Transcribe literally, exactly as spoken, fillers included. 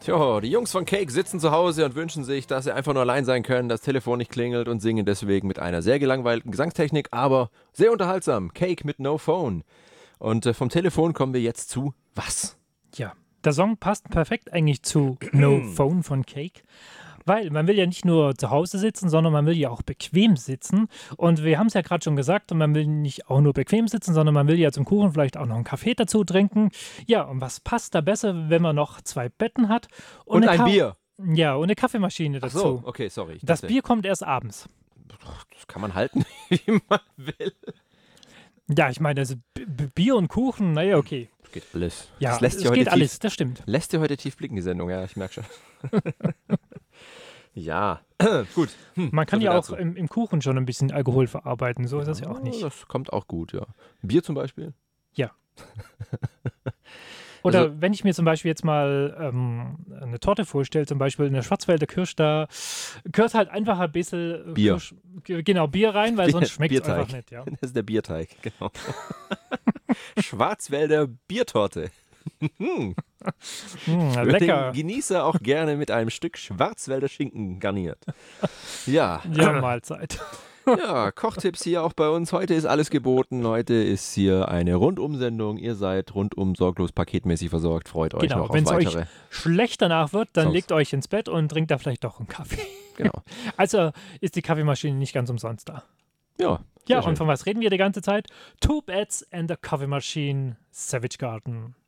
Tja, die Jungs von Cake sitzen zu Hause und wünschen sich, dass sie einfach nur allein sein können, das Telefon nicht klingelt und singen deswegen mit einer sehr gelangweilten Gesangstechnik, aber sehr unterhaltsam. Cake mit No Phone. Und äh, vom Telefon kommen wir jetzt zu was? Ja, der Song passt perfekt eigentlich zu No Phone von Cake. Weil man will ja nicht nur zu Hause sitzen, sondern man will ja auch bequem sitzen. Und wir haben es ja gerade schon gesagt, man will nicht auch nur bequem sitzen, sondern man will ja zum Kuchen vielleicht auch noch einen Kaffee dazu trinken. Ja, und was passt da besser, wenn man noch zwei Betten hat? Und, und ein Ka- Bier. Ja, und eine Kaffeemaschine dazu. Ach so, okay, sorry. Ich das dachte, Bier kommt erst abends. das kann man halten, wie man will. Ja, ich meine, also B- B- Bier und Kuchen, naja, okay. Das geht alles. Ja, das lässt es dir heute geht tief, alles, das stimmt. Lässt dir heute tief blicken, die Sendung, ja, ich merke schon. Ja, gut. Hm, Man kann so ja viel auch dazu. im, im Kuchen schon ein bisschen Alkohol verarbeiten, so ist das ja auch nicht. Das kommt auch gut, ja. Bier zum Beispiel? Ja. Oder Also- wenn ich mir zum Beispiel jetzt mal ähm, eine Torte vorstelle, zum Beispiel eine Schwarzwälder Kirsch, da gehört halt einfach ein bisschen äh, Bier. Kirsch, g- genau, Bier rein, weil Bier- sonst schmeckt es Bierteig. einfach nicht. Ja. Das ist der Bierteig, genau. Schwarzwälder Biertorte. Mm, Wird lecker. den Genießer auch gerne mit einem Stück Schwarzwälder Schinken garniert. Ja, Ja, Mahlzeit. ja, Kochtipps hier auch bei uns. Heute ist alles geboten. Heute ist hier eine Rundum-Sendung. Ihr seid rundum sorglos paketmäßig versorgt. Freut euch Genau, noch wenn auf es euch weitere. schlecht danach wird, dann Sonst- legt euch ins Bett und trinkt da vielleicht doch einen Kaffee. Genau. Also ist die Kaffeemaschine nicht ganz umsonst da. Ja, Ja, sehr schön. und von was reden wir die ganze Zeit? Two Beds and a Coffee Machine, Savage Garden.